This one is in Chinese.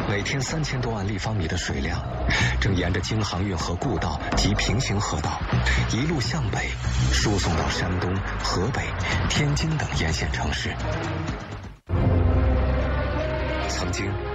每天3000多万立方米的水量，正沿着京杭运河故道及平行河道一路向北输送到山东、河北、天津等沿线城市。曾经